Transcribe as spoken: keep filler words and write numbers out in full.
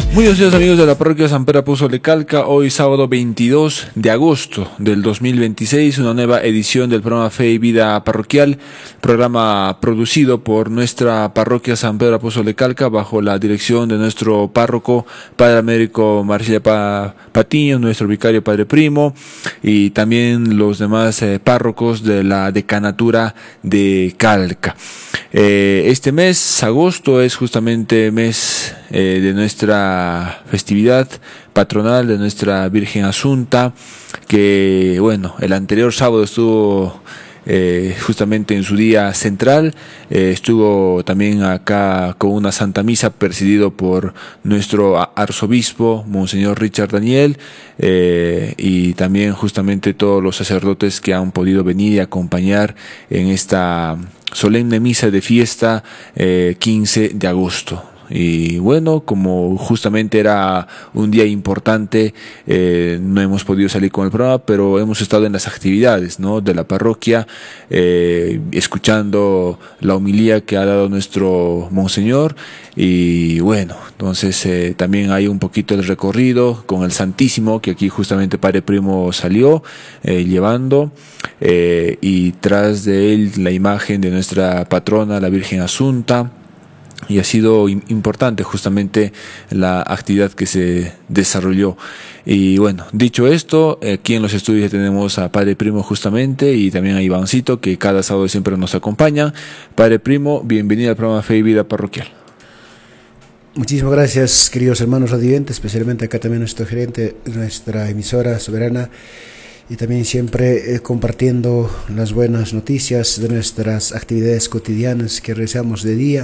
Muy buenos días, amigos de la parroquia San Pedro Apóstol de Calca. Hoy sábado veintidós de agosto del dos mil veintiséis, una nueva edición del programa Fe y Vida Parroquial, programa producido por nuestra parroquia San Pedro Apóstol de Calca bajo la dirección de nuestro párroco Padre Américo Marcelo pa Patiño, nuestro vicario Padre Primo, y también los demás eh, párrocos de la decanatura de Calca. Eh, este mes, agosto, es justamente mes eh, de nuestra festividad patronal de nuestra Virgen Asunta, que bueno, el anterior sábado estuvo eh, justamente en su día central, eh, estuvo también acá con una Santa Misa presidido por nuestro arzobispo, Monseñor Richard Daniel, eh, y también justamente todos los sacerdotes que han podido venir y acompañar en esta solemne misa de fiesta eh, quince de agosto. Y bueno, como justamente era un día importante, eh, no hemos podido salir con el programa, pero hemos estado en las actividades, ¿no?, de la parroquia, eh, escuchando la homilía que ha dado nuestro monseñor. Y bueno, entonces eh, también hay un poquito el recorrido con el Santísimo, que aquí justamente Padre Primo salió eh, llevando, eh, y tras de él la imagen de nuestra patrona, la Virgen Asunta. Y ha sido importante justamente la actividad que se desarrolló. Y bueno, dicho esto, aquí en los estudios tenemos a Padre Primo justamente, y también a Ivancito, que cada sábado siempre nos acompaña. Padre Primo, bienvenido al programa Fe y Vida Parroquial. Muchísimas gracias, queridos hermanos radiantes, especialmente acá también nuestro gerente, nuestra emisora soberana, y también siempre eh, compartiendo las buenas noticias de nuestras actividades cotidianas que realizamos de día